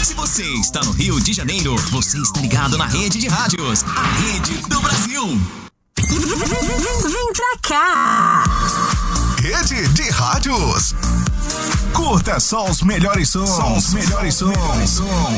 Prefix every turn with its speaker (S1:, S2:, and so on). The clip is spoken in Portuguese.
S1: Se você está no Rio de Janeiro, você está ligado na Rede de Rádios, a Rede do Brasil.
S2: Vem pra cá.
S3: Rede de Rádios. Curta só os melhores sons.